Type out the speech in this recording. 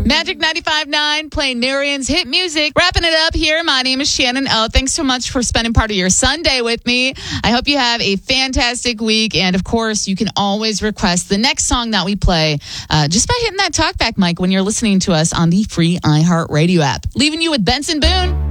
Magic 95.9, playing Marion's hit music. Wrapping it up here. My name is Shannon O. Thanks so much for spending part of your Sunday with me. I hope you have a fantastic week. And of course, you can always request the next song that we play just by hitting that talkback mic when you're listening to us on the free iHeartRadio app. Leaving you with Benson Boone.